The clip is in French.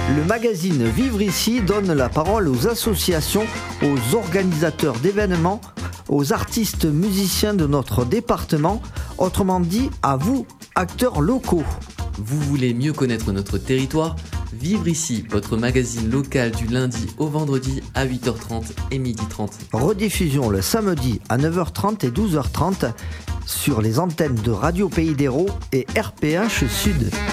Le magazine Vivre ici donne la parole aux associations, aux organisateurs d'événements, aux artistes musiciens de notre département, autrement dit à vous, acteurs locaux. Vous voulez mieux connaître notre territoire ? Vivre ici, votre magazine local du lundi au vendredi à 8h30 et 12h30. Rediffusion le samedi à 9h30 et 12h30 sur les antennes de Radio Pays d'Hérault et RPH Sud.